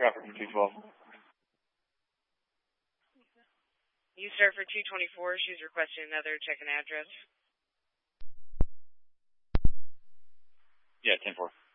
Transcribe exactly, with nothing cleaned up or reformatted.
Traffic from two twelve. You start for two twenty-four. She's requesting another check-in address. Yeah, ten four.